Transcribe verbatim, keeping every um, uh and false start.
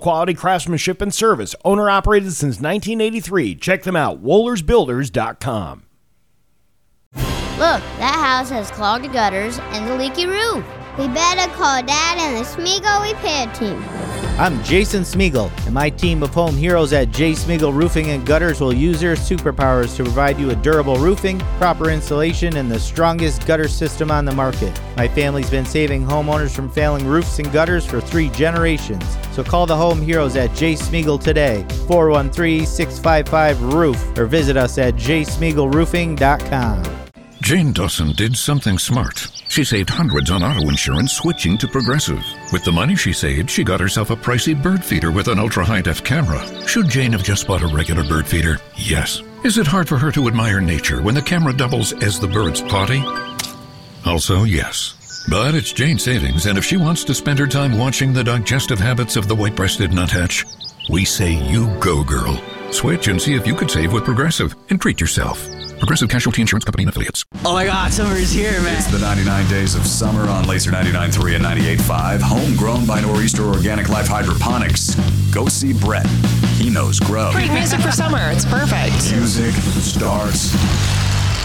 quality craftsmanship and service. Owner operated since nineteen eighty-three. Check them out, wohlers builders dot com. Look, that house has clogged gutters and a leaky roof. We better call Dad and the Smeagol repair team. I'm Jason Smeagol, and my team of home heroes at J. Smeagol Roofing and Gutters will use their superpowers to provide you with durable roofing, proper insulation, and the strongest gutter system on the market. My family's been saving homeowners from failing roofs and gutters for three generations. So call the home heroes at J. Smeagol today, four one three, six five five, roof, or visit us at j smeagol roofing dot com. Jane Dawson did something smart. She saved hundreds on auto insurance switching to Progressive. With the money she saved, she got herself a pricey bird feeder with an ultra-high-def camera. Should Jane have just bought a regular bird feeder? Yes. Is it hard for her to admire nature when the camera doubles as the bird's potty? Also, yes. But it's Jane's savings, and if she wants to spend her time watching the digestive habits of the white-breasted nuthatch, we say you go, girl. Switch and see if you could save with Progressive and treat yourself. Progressive Casualty Insurance Company and Affiliates. Oh my God, summer is here, man. It's the ninety-nine days of summer on Laser ninety-nine point three and ninety-eight point five. Homegrown by Nor'easter Organic Life Hydroponics. Go see Brett. He knows grow. Great music for summer. It's perfect. Music starts